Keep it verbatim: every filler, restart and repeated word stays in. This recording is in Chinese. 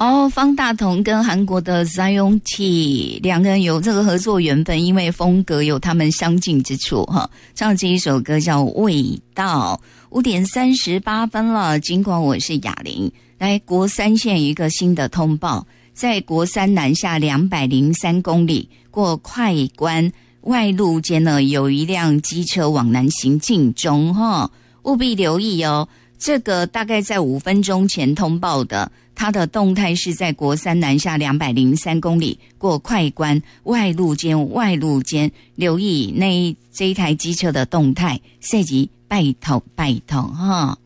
哦，方大同跟韩国的 Zion T 两个人有这个合作缘分，因为风格有他们相近之处哈。唱这一首歌叫《味道》，五点三十八分了。尽管我是哑铃，来国三县有一个新的通报，在国三南下两百零三公里过快关外路间呢，有一辆机车往南行进中哈，务必留意哦。这个大概在五分钟前通报的，它的动态是在国三南下两百零三公里过快关外路间外路间，留意那这一台机车的动态，涉及拜托拜托哈。